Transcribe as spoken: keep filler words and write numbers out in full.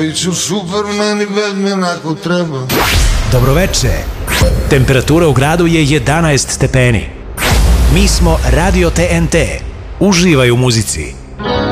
Biću Superman i Batman ako treba. Dobroveče. Temperatura u gradu je jedanaest stepeni. Mi smo Radio T N T. Uživaj u muzici.